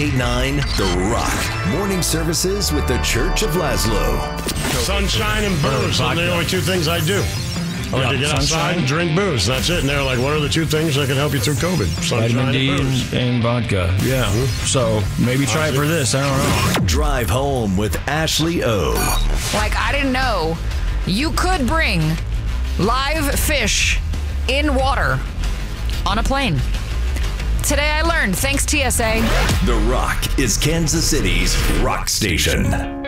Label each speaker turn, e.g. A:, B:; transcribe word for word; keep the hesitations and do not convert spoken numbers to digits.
A: ninety-eight point nine The Rock. Morning services with the Church of Laszlo.
B: Sunshine and booze. Those are the only two things I do. I like
C: Yeah,
B: to get
C: sunshine.
B: outside and drink booze. That's it. And they're like, what are the two things that can help you through COVID? Sunshine
C: Vitamin D
B: and booze.
C: and, and vodka. Yeah. So maybe try it for this. I don't know.
A: Drive home with Ashley O.
D: Like, I didn't know you could bring live fish in water on a plane. Today I learned. Thanks, T S A.
A: The Rock is Kansas City's rock station.